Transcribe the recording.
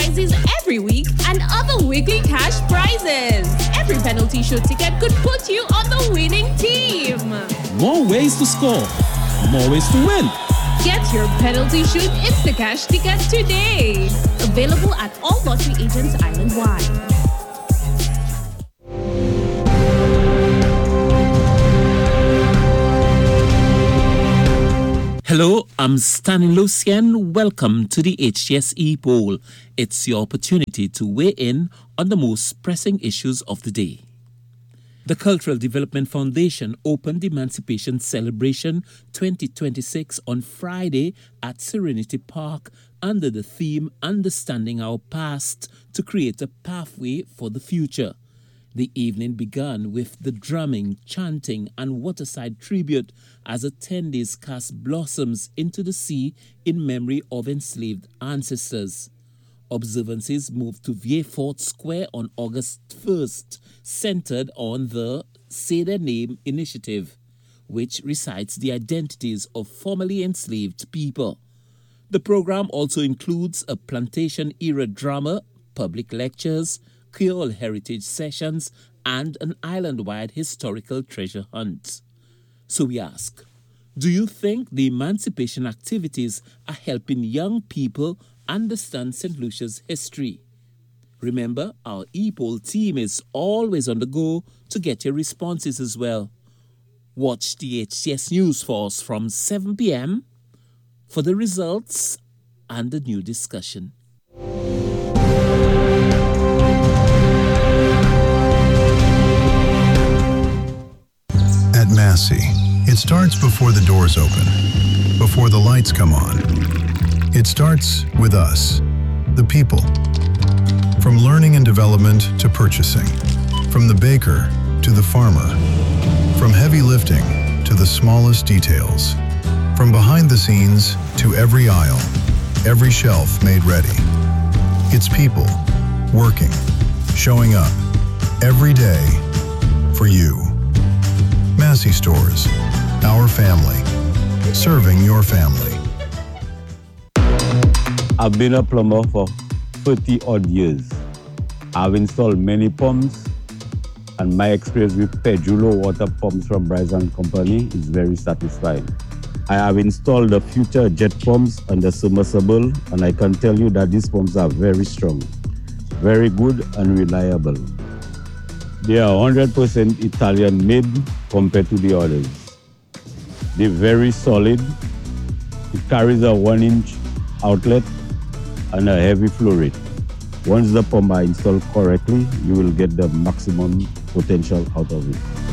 prizes every week and other weekly cash prizes. Every penalty shoot ticket could put you on the winning team. More ways to score, more ways to win. Get your penalty shoot Instacash ticket today. Available at all lottery agents island-wide. Hello, I'm Stanley Lucien. Welcome to the HGSE poll. It's your opportunity to weigh in on the most pressing issues of the day. The Cultural Development Foundation opened the Emancipation Celebration 2026 on Friday at Serenity Park under the theme Understanding Our Past to Create a Pathway for the Future. The evening began with the drumming, chanting, and waterside tribute as attendees cast blossoms into the sea in memory of enslaved ancestors. Observances moved to Vieux-Fort Square on August 1st, centered on the Say Their Name initiative, which recites the identities of formerly enslaved people. The program also includes a plantation-era drama, public lectures, Creole heritage sessions, and an island-wide historical treasure hunt. So we ask, do you think the emancipation activities are helping young people understand St. Lucia's history? Remember, our e-poll team is always on the go to get your responses as well. Watch the HCS News Force from 7 p.m. for the results and the new discussion. At Massey, it starts before the doors open, before the lights come on. It starts with us, the people. From learning and development to purchasing, from the baker to the farmer, from heavy lifting to the smallest details, from behind the scenes to every aisle, every shelf made ready. It's people working, showing up every day for you. Massey Stores, our family, serving your family. I've been a plumber for 30 odd years. I've installed many pumps, and my experience with Pejulo water pumps from Bryce & Company is very satisfying. I have installed the future jet pumps and the submersible, and I can tell you that these pumps are very strong, very good and reliable. They are 100% Italian made compared to the others. They're very solid. It carries a 1-inch outlet and a heavy flow rate. Once the pump are installed correctly, you will get the maximum potential out of it.